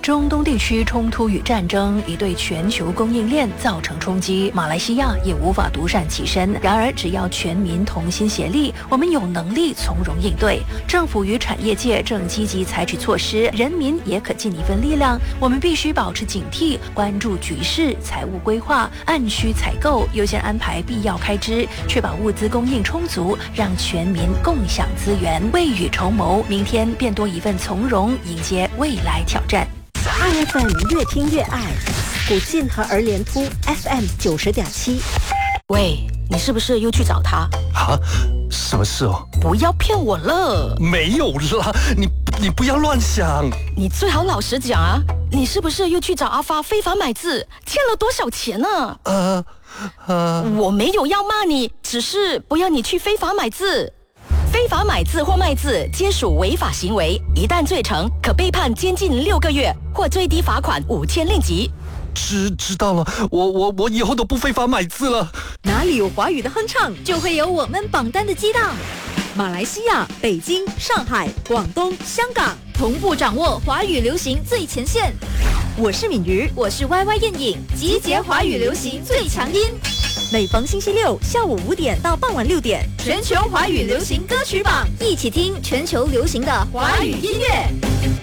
中东地区冲突与战争已对全球供应链造成冲击，马来西亚也无法独善其身。然而，只要全民同心协力，我们有能力从容应对。政府与产业界正积极采取措施，人民也可尽一份力量。我们必须保持警惕，关注局势，财务规划，按需采购，优先安排必要开支，确保物资供应充足，让全民共享资源，未雨绸缪，明天便多一份从容，迎接未来挑战。 2FM 越听越爱，古晋和儿联突 FM 90.7。 喂，你是不是又去找他？ 啊，什么事哦？ 不要骗我了！ 没有啦，你不要乱想。 你最好老实讲啊，你是不是又去找阿发非法买字，欠了多少钱呢？我没有要骂你，只是不要你去非法买字。非法买字或卖字皆属违法行为，一旦罪成，可被判监禁6个月，或最低罚款5000令吉。 知道了，我以后都不非法买字了。 哪里有华语的哼唱，就会有我们榜单的激荡。马来西亚、北京、上海、广东、香港同步掌握华语流行最前线。我是敏瑜，我是 YY 燕颖，集结华语流行最强音。每逢星期六下午5点到傍晚6点，全球华语流行歌曲榜，一起听全球流行的华语音乐。